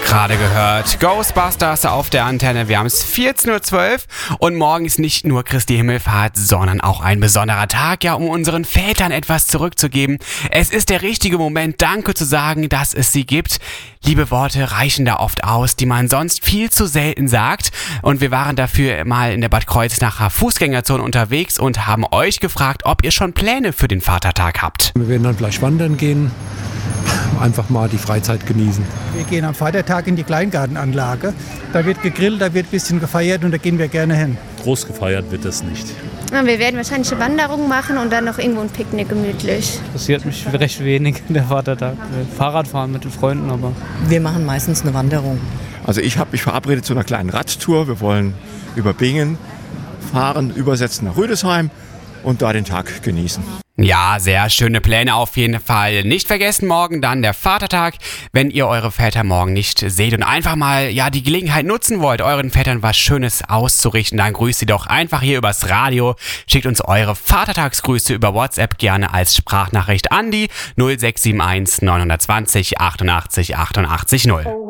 Gerade gehört Ghostbusters auf der Antenne. Wir haben es 14.12 Uhr und morgen ist nicht nur Christi Himmelfahrt, sondern auch ein besonderer Tag, ja, um unseren Vätern etwas zurückzugeben. Es ist der richtige Moment, Danke zu sagen, dass es sie gibt. Liebe Worte reichen da oft aus, die man sonst viel zu selten sagt. Und wir waren dafür mal in der Bad Kreuznacher Fußgängerzone unterwegs und haben euch gefragt, ob ihr schon Pläne für den Vatertag habt. Wir werden dann gleich wandern gehen. Einfach mal die Freizeit genießen. Wir gehen am Vatertag in die Kleingartenanlage. Da wird gegrillt, da wird ein bisschen gefeiert und da gehen wir gerne hin. Groß gefeiert wird das nicht. Wir werden wahrscheinlich eine Wanderung machen und dann noch irgendwo ein Picknick gemütlich. Interessiert mich recht wenig, der Vatertag. Fahrradfahren mit den Freunden, aber... Wir machen meistens eine Wanderung. Also ich habe mich verabredet zu einer kleinen Radtour. Wir wollen über Bingen fahren, übersetzen nach Rüdesheim und da den Tag genießen. Ja, sehr schöne Pläne auf jeden Fall. Nicht vergessen, morgen dann der Vatertag. Wenn ihr eure Väter morgen nicht seht und einfach mal die Gelegenheit nutzen wollt, euren Vätern was Schönes auszurichten, dann grüßt sie doch einfach hier übers Radio. Schickt uns eure Vatertagsgrüße über WhatsApp gerne als Sprachnachricht an die 0671 920 88 88 0.